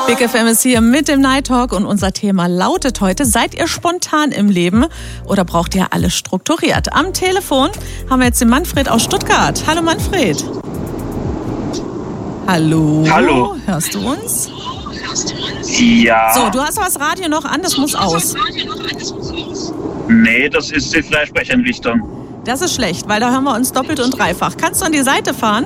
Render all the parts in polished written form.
Big FM ist hier mit dem Night Talk und unser Thema lautet heute: Seid ihr spontan im Leben oder braucht ihr alles strukturiert? Am Telefon haben wir jetzt den Manfred aus Stuttgart. Hallo Manfred. Hallo. Hallo. Hörst du uns? Ja. So, du hast aber das Radio noch an, das muss aus. Nee, das ist die Freisprecheinrichtung. Das ist schlecht, weil da hören wir uns doppelt und dreifach. Kannst du an die Seite fahren?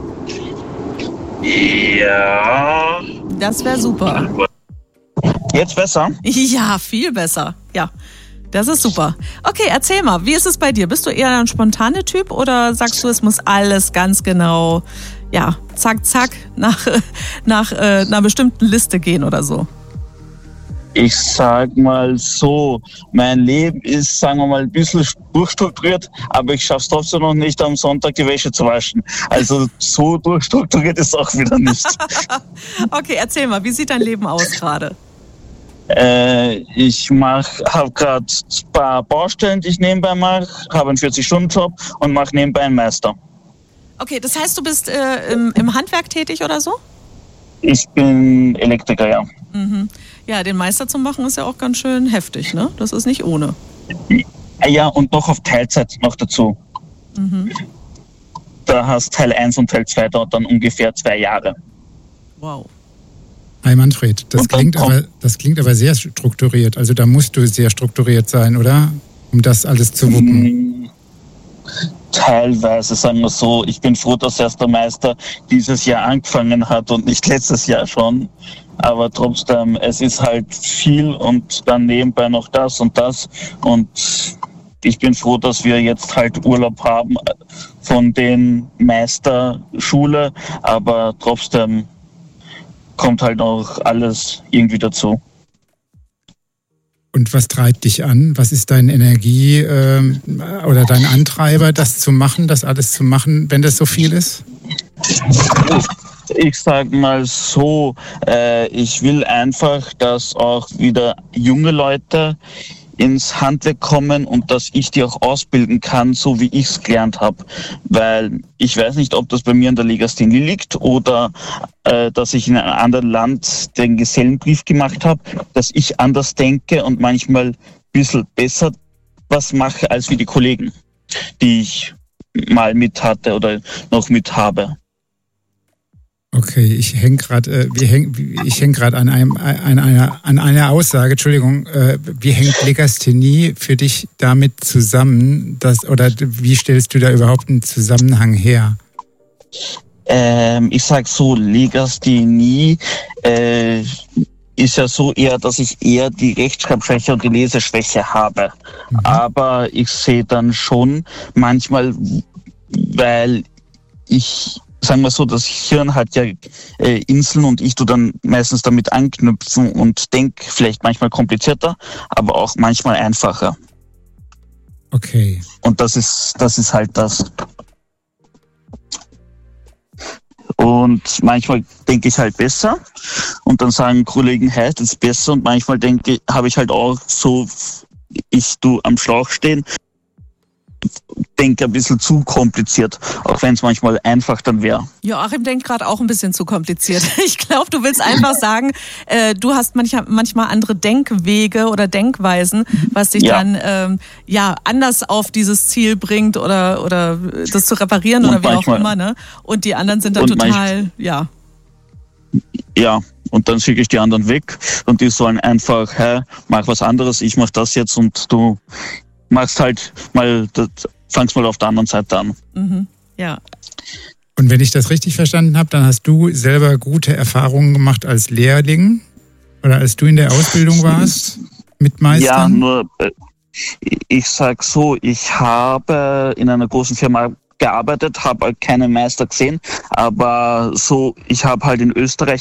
Ja. Das wäre super. Jetzt besser? Ja, viel besser. Ja, das ist super. Okay, erzähl mal, wie ist es bei dir? Bist du eher ein spontaner Typ oder sagst du, es muss alles ganz genau, ja, zack, zack, nach einer bestimmten Liste gehen oder so? Ich sag mal so, mein Leben ist, sagen wir mal, ein bisschen durchstrukturiert, aber ich schaff's trotzdem noch nicht, am Sonntag die Wäsche zu waschen. Also so durchstrukturiert ist es auch wieder nicht. Okay, erzähl mal, wie sieht dein Leben aus gerade? Ich habe gerade ein paar Baustellen, die ich nebenbei mache, habe einen 40-Stunden-Job und mache nebenbei einen Meister. Okay, das heißt, du bist im Handwerk tätig oder so? Ich bin Elektriker, ja. Mhm. Ja, den Meister zu machen ist ja auch ganz schön heftig, ne? Das ist nicht ohne. Ja, und noch auf Teilzeit noch dazu. Mhm. Da hast Teil 1 und Teil 2 dauert dann ungefähr 2 Jahre. Wow. Hi Manfred, das klingt aber sehr strukturiert. Also da musst du sehr strukturiert sein, oder? Um das alles zu wuppen. Teilweise, sagen wir so. Ich bin froh, dass erst der Meister dieses Jahr angefangen hat und nicht letztes Jahr schon. Aber trotzdem, es ist halt viel und dann nebenbei noch das und das. Und ich bin froh, dass wir jetzt halt Urlaub haben von den Meisterschule. Aber trotzdem kommt halt noch alles irgendwie dazu. Und was treibt dich an? Was ist deine Energie oder dein Antreiber, das zu machen, das alles zu machen, wenn das so viel ist? Ich sag mal so, ich will einfach, dass auch wieder junge Leute ins Handwerk kommen und dass ich die auch ausbilden kann, so wie ich es gelernt habe. Weil ich weiß nicht, ob das bei mir an der Legasthenie liegt oder dass ich in einem anderen Land den Gesellenbrief gemacht habe, dass ich anders denke und manchmal ein bisschen besser was mache als wie die Kollegen, die ich mal mit hatte oder noch mit habe. Okay, ich häng gerade an einer Aussage. Entschuldigung, wie hängt Legasthenie für dich damit zusammen, oder wie stellst du da überhaupt einen Zusammenhang her? Ich sag so, Legasthenie ist ja so eher, dass ich eher die Rechtschreibschwäche und die Leseschwäche habe. Mhm. Aber ich sehe dann schon manchmal, weil sagen wir so, das Hirn hat ja Inseln und ich tue dann meistens damit anknüpfen und denke vielleicht manchmal komplizierter, aber auch manchmal einfacher. Okay. Und das ist halt das. Und manchmal denke ich halt besser und dann sagen Kollegen, hey, das ist besser, und manchmal habe ich halt auch so, ich tue am Schlauch stehen, denke ein bisschen zu kompliziert, auch wenn es manchmal einfach dann wäre. Joachim denkt gerade auch ein bisschen zu kompliziert. Ich glaube, du willst einfach sagen, du hast manchmal andere Denkwege oder Denkweisen, was dich dann anders auf dieses Ziel bringt oder das zu reparieren und oder wie auch immer, ne? Und die anderen sind dann total, Ja, und dann schicke ich die anderen weg und die sollen einfach, hey, mach was anderes, ich mach das jetzt und du machst halt mal, fangst mal auf der anderen Seite an. Mhm, ja. Und wenn ich das richtig verstanden habe, dann hast du selber gute Erfahrungen gemacht als Lehrling oder als du in der Ausbildung warst mit Meistern? Ja, nur ich sag so, ich habe in einer großen Firma gearbeitet, habe halt keinen Meister gesehen, aber so, ich habe halt in Österreich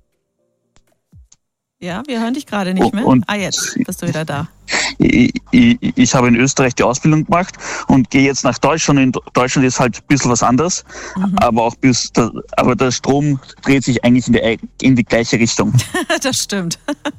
Ja, wir hören dich gerade nicht mehr. Jetzt bist du wieder da. Ich habe in Österreich die Ausbildung gemacht und gehe jetzt nach Deutschland. In Deutschland ist halt ein bisschen was anderes, aber der Strom dreht sich eigentlich in die gleiche Richtung. Das stimmt.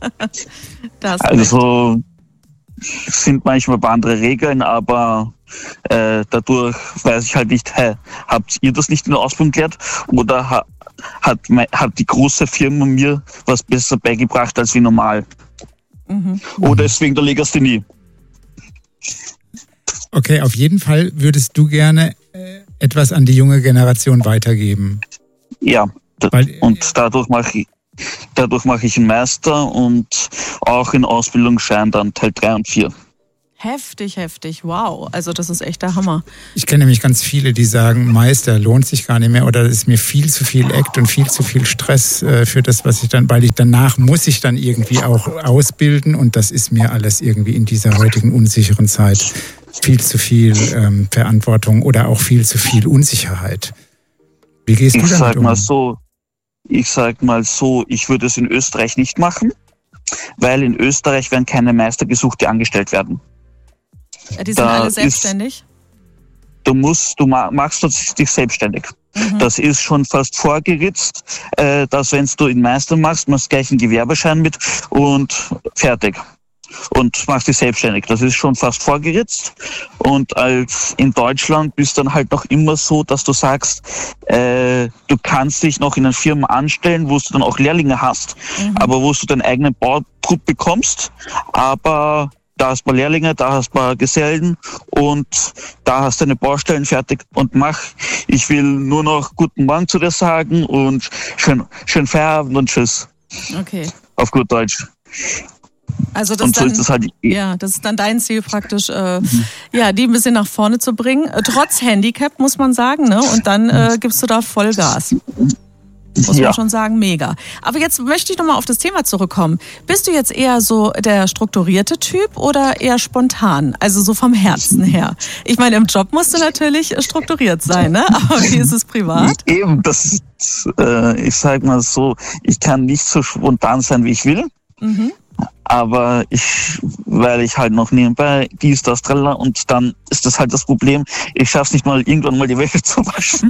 Also sind manchmal ein paar andere Regeln, aber dadurch weiß ich halt nicht, habt ihr das nicht in der Ausbildung gelernt oder hat die große Firma mir was besser beigebracht als wie normal. Oder deswegen der Legasthenie. Okay, auf jeden Fall würdest du gerne etwas an die junge Generation weitergeben. Ja, und dadurch mache ich einen Meister und auch in Ausbildungsschein dann Teil 3 und 4. Heftig, wow. Also das ist echt der Hammer. Ich kenne nämlich ganz viele, die sagen, Meister lohnt sich gar nicht mehr oder es ist mir viel zu viel Act und viel zu viel Stress für das, was ich dann, weil ich danach muss ich dann irgendwie auch ausbilden und das ist mir alles irgendwie in dieser heutigen unsicheren Zeit viel zu viel Verantwortung oder auch viel zu viel Unsicherheit. Wie gehst du damit um? Ich sag mal so, ich würde es in Österreich nicht machen, weil in Österreich werden keine Meister gesucht, die angestellt werden. Ja, die sind alle selbstständig? Du machst dich selbstständig. Das ist schon fast vorgeritzt, dass wenn du einen Meister machst gleich einen Gewerbeschein mit und fertig. Und machst dich selbstständig. Das ist schon fast vorgeritzt. Und als in Deutschland bist dann halt noch immer so, dass du sagst, du kannst dich noch in einer Firma anstellen, wo du dann auch Lehrlinge hast, aber wo du deinen eigenen Bautrupp bekommst, aber da hast du Lehrlinge, da hast du Gesellen und da hast du deine Baustellen fertig und ich will nur noch guten Morgen zu dir sagen und schönen Feierabend und tschüss. Okay. Auf gut Deutsch. Also das, und so ist das halt. Ja, das ist dann dein Ziel praktisch, die ein bisschen nach vorne zu bringen. Trotz Handicap, muss man sagen, ne? Und dann gibst du da Vollgas. Muss man schon sagen, mega. Aber jetzt möchte ich nochmal auf das Thema zurückkommen. Bist du jetzt eher so der strukturierte Typ oder eher spontan? Also so vom Herzen her. Ich meine, im Job musst du natürlich strukturiert sein, ne? Aber wie ist es privat? Eben, ich sag mal so, ich kann nicht so spontan sein, wie ich will. Aber weil ich halt noch nebenbei das tralla und dann ist das halt das Problem, ich schaff's nicht mal irgendwann mal die Wäsche zu waschen.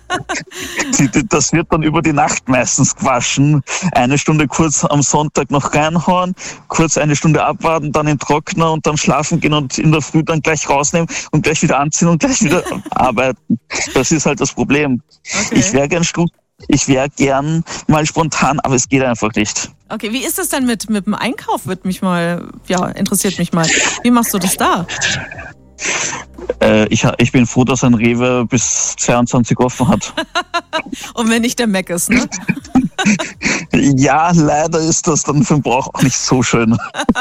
Das wird dann über die Nacht meistens gewaschen. 1 Stunde kurz am Sonntag noch reinhauen, kurz 1 Stunde abwarten, dann in den Trockner und dann schlafen gehen und in der Früh dann gleich rausnehmen und gleich wieder anziehen und gleich wieder arbeiten. Das ist halt das Problem. Okay. Ich wäre gern mal spontan, aber es geht einfach nicht. Okay, wie ist das denn mit dem Einkauf? Interessiert mich mal. Wie machst du das da? Ich bin froh, dass ein Rewe bis 22 offen hat. Und wenn nicht der Mac ist, ne? Ja, leider ist das dann für den Bauch auch nicht so schön.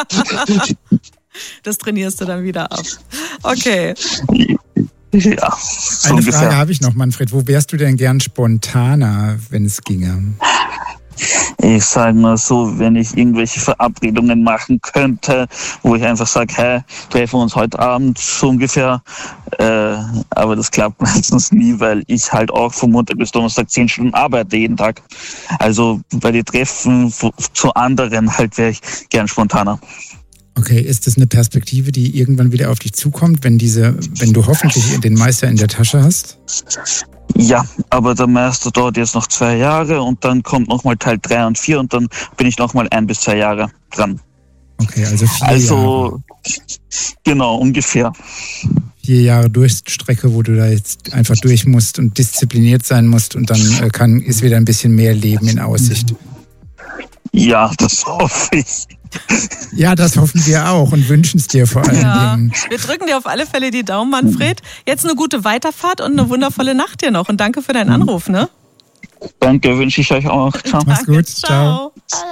Das trainierst du dann wieder ab. Okay. Ja, so eine ungefähr. Frage habe ich noch, Manfred. Wo wärst du denn gern spontaner, wenn es ginge? Ich sage mal so, wenn ich irgendwelche Verabredungen machen könnte, wo ich einfach sage, hey, treffen wir uns heute Abend so ungefähr. Aber das klappt meistens nie, weil ich halt auch von Montag bis Donnerstag 10 Stunden arbeite jeden Tag. Also bei den Treffen zu anderen halt wäre ich gern spontaner. Okay, ist das eine Perspektive, die irgendwann wieder auf dich zukommt, wenn du hoffentlich den Meister in der Tasche hast? Ja, aber der Meister dauert jetzt noch 2 Jahre und dann kommt nochmal Teil 3 und 4 und dann bin ich nochmal 1 bis 2 Jahre dran. Okay, also 4 Jahre. Genau, ungefähr. 4 Jahre Durchstrecke, wo du da jetzt einfach durch musst und diszipliniert sein musst und dann ist wieder ein bisschen mehr Leben in Aussicht. Ja, das hoffe ich. Ja, das hoffen wir auch und wünschen es dir vor allen Dingen. Wir drücken dir auf alle Fälle die Daumen, Manfred. Jetzt eine gute Weiterfahrt und eine wundervolle Nacht dir noch. Und danke für deinen Anruf, ne? Danke, wünsche ich euch auch. Ciao. Mach's gut. Ciao.